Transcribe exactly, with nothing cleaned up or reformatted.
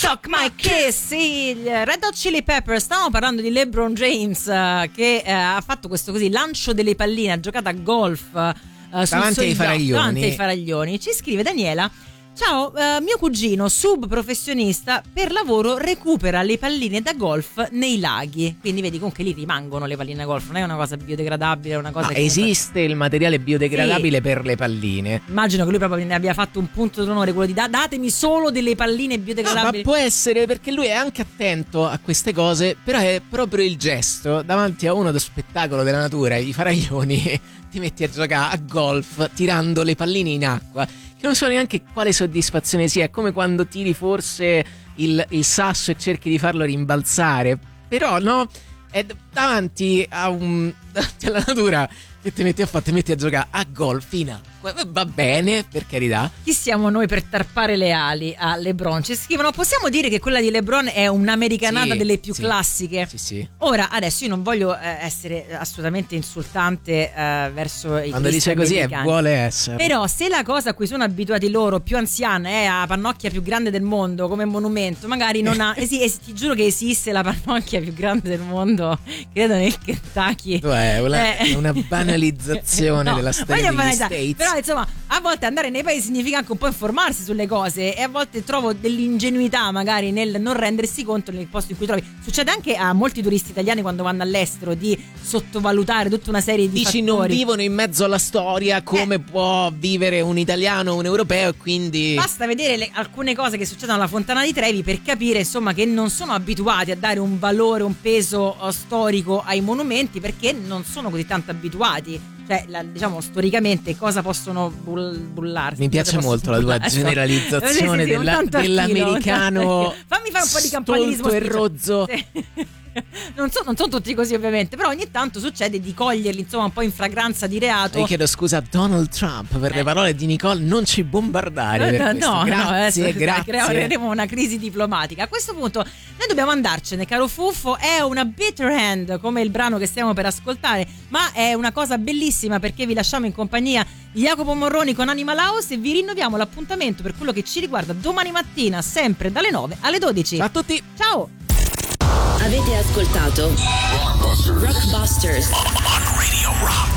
Suck My Kiss, il Red Hot Chili Peppers. Stavamo parlando di LeBron James, uh, che uh, ha fatto questo così lancio delle palline, ha giocato a golf uh, davanti ai faraglioni. davanti ai faraglioni. Ci scrive Daniela: ciao, uh, mio cugino sub professionista per lavoro recupera le palline da golf nei laghi, quindi vedi comunque lì rimangono le palline da golf, non è una cosa biodegradabile, è una cosa ah, che comunque... esiste il materiale biodegradabile sì. per le palline. Immagino che lui proprio ne abbia fatto un punto d'onore, quello di da- datemi solo delle palline biodegradabili. Ah, ma può essere, perché lui è anche attento a queste cose, però è proprio il gesto davanti a uno dello spettacolo della natura, i faraglioni, ti metti a giocare a golf tirando le palline in acqua, che non so neanche quale soddisfazione sia. È come quando tiri forse il, il sasso e cerchi di farlo rimbalzare, però no, è davanti a un davanti alla natura che ti metti a fare, ti metti a giocare a golf in acqua. Va bene, per carità. Chi siamo noi per tarpare le ali a LeBron? Ci scrivono: possiamo dire che quella di LeBron è un'americanata sì, delle più sì, classiche? Sì, sì. Ora, adesso io non voglio eh, essere assolutamente insultante eh, verso i quando dice così è, vuole essere. Però se la cosa a cui sono abituati loro, più anziana, è la pannocchia più grande del mondo come monumento, magari non ha... eh sì, eh, ti giuro che esiste la pannocchia più grande del mondo, credo nel Kentucky. È una, eh. una banalizzazione no, della storia degli States. Però insomma, a volte andare nei paesi significa anche un po' informarsi sulle cose, e a volte trovo dell'ingenuità magari nel non rendersi conto nel posto in cui trovi. Succede anche a molti turisti italiani quando vanno all'estero di sottovalutare tutta una serie di Dici, fattori. non vivono in mezzo alla storia come eh. può vivere un italiano o un europeo, e quindi basta vedere le, alcune cose che succedono alla Fontana di Trevi per capire insomma che non sono abituati a dare un valore, un peso uh, storico ai monumenti, perché non sono così tanto abituati. Cioè, la, diciamo, storicamente cosa possono bull, bullarsi? Mi piace molto la tua generalizzazione sì, sì, sì, della, dell'americano. Fammi fare un po' di campanilismo e rozzo. Sì. Non, so, non sono tutti così ovviamente, però ogni tanto succede di coglierli insomma un po' in fragranza di reato. Io chiedo scusa a Donald Trump per eh. le parole di Nicole, non ci bombardare per questo. No, grazie, no, grazie. Creeremo una crisi diplomatica. A questo punto noi dobbiamo andarcene, caro Fuffo. È una bitter hand come il brano che stiamo per ascoltare, ma è una cosa bellissima perché vi lasciamo in compagnia di Jacopo Morroni con Animal House e vi rinnoviamo l'appuntamento per quello che ci riguarda domani mattina, sempre dalle nove alle dodici. Ciao a tutti. Ciao. Avete ascoltato Rockbusters.